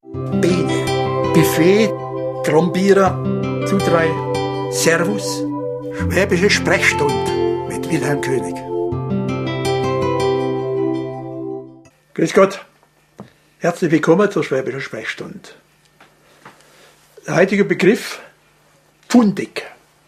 Bene, Buffet, Trombierer, zu 3, Servus, Schwäbische Sprechstunde mit Wilhelm König. Grüß Gott, herzlich willkommen zur Schwäbischen Sprechstunde. Der heutige Begriff, pfundig.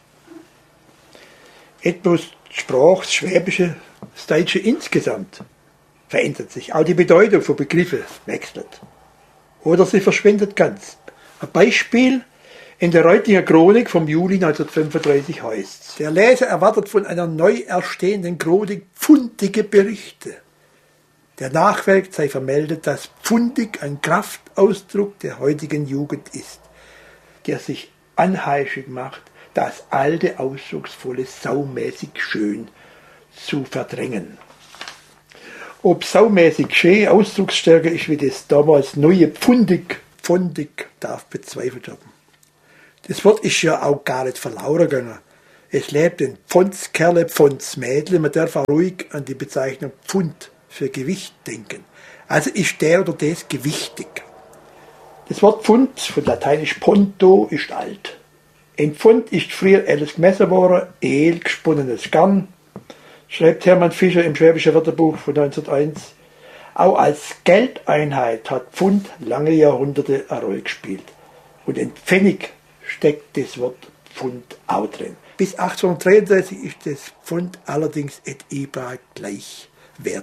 Etwas die Sprache, das Schwäbische, das Deutsche insgesamt verändert sich. Auch die Bedeutung von Begriffen wechselt. Oder sie verschwindet ganz. Ein Beispiel in der Reutinger Chronik vom Juli 1935 heißt es: Der Leser erwartet von einer neu erstehenden Chronik pfundige Berichte. Der Nachwelt sei vermeldet, dass pfundig ein Kraftausdruck der heutigen Jugend ist, der sich anheischig macht, das alte, ausdrucksvolle, saumäßig schön zu verdrängen. Ob saumäßig schön ausdrucksstärker ist wie das damals neue pfundig, darf bezweifelt werden. Das Wort ist ja auch gar nicht verloren gegangen. Es lebt in Pfondskerle, Pfondsmädle. Man darf auch ruhig an die Bezeichnung Pfund für Gewicht denken. Also ist der oder das gewichtig. Das Wort Pfund, von lateinisch ponto, ist alt. Ein Pfund ist früher alles gemessen worden, Ehl, gesponnenes Garn, schreibt Hermann Fischer im Schwäbischen Wörterbuch von 1901. Auch als Geldeinheit hat Pfund lange Jahrhunderte eine Rolle gespielt. Und in Pfennig steckt das Wort Pfund auch drin. Bis 1833 ist das Pfund allerdings et ebar gleich wert.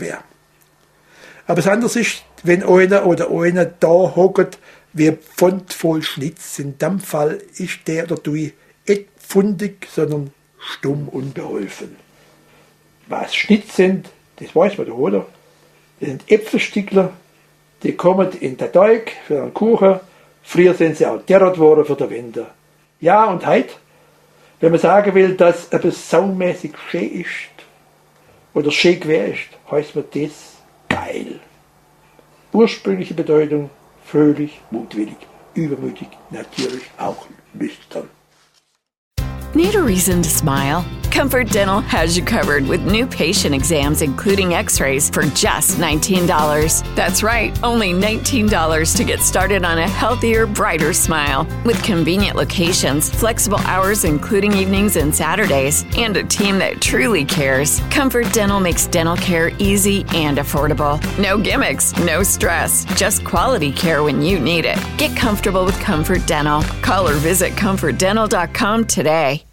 Aber das andere ist, wenn einer oder einer da hockt, wie Pfund voll Schnitz, in dem Fall ist der oder die nicht pfundig, sondern stumm unbeholfen. Was Schnitz sind, das weiß man doch, oder? Das sind Äpfelstückler, die kommen in den Teig für einen Kuchen. Früher sind sie auch derart worden für den Winter. Ja, und heute, wenn man sagen will, dass etwas saumäßig schön ist oder schön quer ist, heißt man das geil. Ursprüngliche Bedeutung: fröhlich, mutwillig, übermütig, natürlich auch lüstern. Need a reason to smile? Comfort Dental has you covered with new patient exams, including x-rays, for just $19. That's right, only $19 to get started on a healthier, brighter smile. With convenient locations, flexible hours including evenings and Saturdays, and a team that truly cares, Comfort Dental makes dental care easy and affordable. No gimmicks, no stress, just quality care when you need it. Get comfortable with Comfort Dental. Call or visit ComfortDental.com today.